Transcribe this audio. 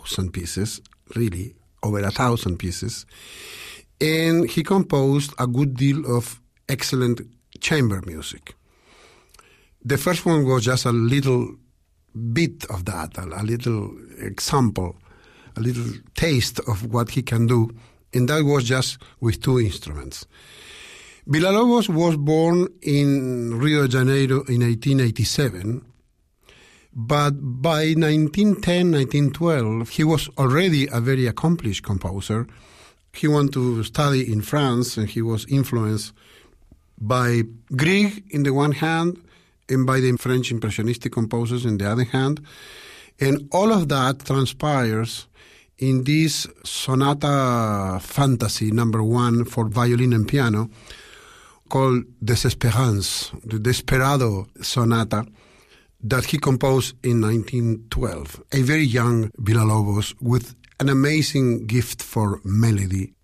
1,000 pieces, really, over 1,000 pieces. And he composed a good deal of excellent chamber music. The first one was just a little bit of that, a little example, a little taste of what he can do, and that was just with two instruments. Villa-Lobos was born in Rio de Janeiro in 1887, but by 1910, 1912, he was already a very accomplished composer. He went to study in France, and he was influenced by Grieg in the one hand, and by the French Impressionistic composers in the other hand. And all of that transpires in this Sonata Fantasy number 1 for violin and piano called Desesperance, the Desperado Sonata, that he composed in 1912. A very young Villa-Lobos with an amazing gift for melody.